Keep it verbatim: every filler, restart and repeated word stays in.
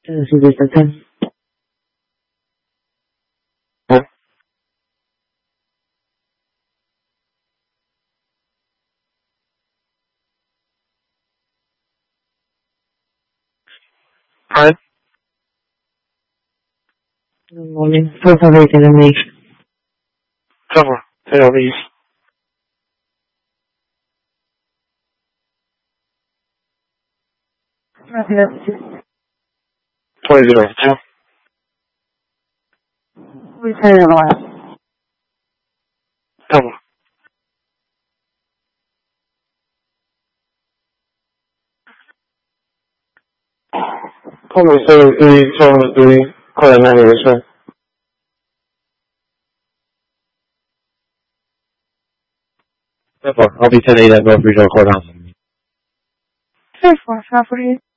This is the ten. Huh? Hi. Good morning. Por favor, te lo digo. Cover. Tail these. Gracias. twenty zero two. We say it last. Cover. Call me seven three, seven three. Call that ninety percent. I'll be ten eight at North Regional Courthouse. Sure, for half of you.